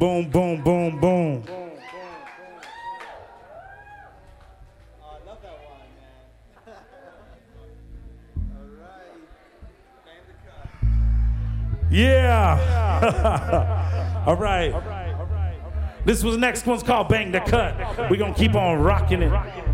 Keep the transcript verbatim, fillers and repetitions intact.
Boom, boom, boom, boom. Yeah. All right. This was the next one's called Bang the Cut. We're going to keep on rocking it.